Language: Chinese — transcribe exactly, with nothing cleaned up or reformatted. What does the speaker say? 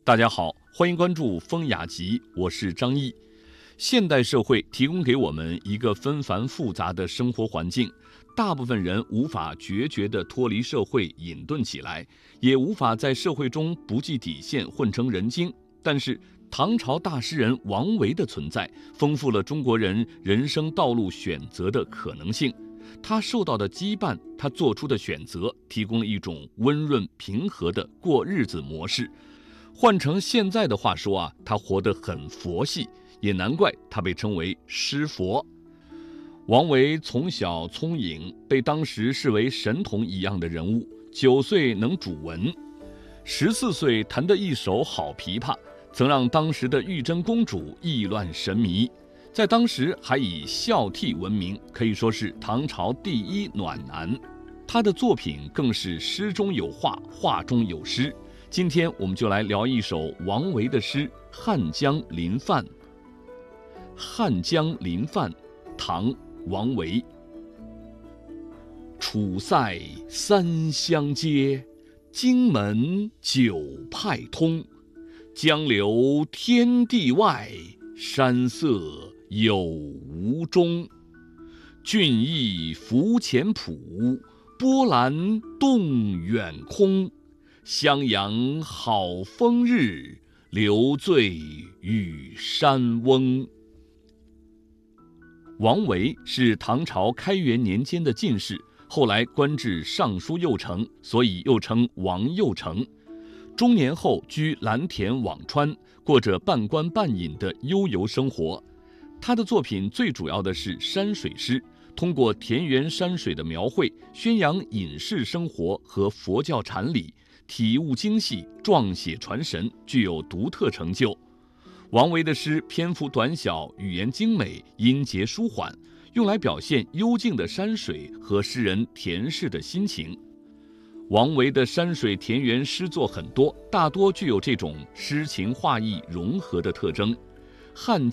大家好，欢迎关注风雅集，我是张毅。现代社会提供给我们一个纷繁复杂的生活环境，大部分人无法决绝地脱离社会隐遁起来，也无法在社会中不计底线混成人精。但是唐朝大诗人王维的存在，丰富了中国人人生道路选择的可能性。他受到的羁绊，他做出的选择，提供了一种温润平和的过日子模式。换成现在的话说啊，他活得很佛系，也难怪他被称为诗佛。王维从小聪颖，被当时视为神童一样的人物。九岁能主文，十四岁弹得一手好琵琶，曾让当时的玉真公主意乱神迷。在当时还以孝悌闻名，可以说是唐朝第一暖男。他的作品更是诗中有画，画中有诗。今天我们就来聊一首王维的诗《汉江临泛》。《汉江临泛》，唐·王维。楚塞三湘接，荆门九派通。江流天地外，山色有无中。俊逸浮浅浦，波澜动远空。襄阳好风日，留醉与山翁。王维是唐朝开元年间的进士，后来官至尚书右丞，所以又称王右丞。中年后居蓝田辋川，过着半官半隐的悠游生活。他的作品最主要的是山水诗，通过田园山水的描绘，宣扬隐士生活和佛教禅理，体悟精细，壮写传神，具有独特成就。王维的诗篇幅短小，语言精美，音节舒缓，用来表现幽静的山水和诗人田氏的心情。王维的山水田园诗作很多，大多具有这种诗情画意融合的特征。《汉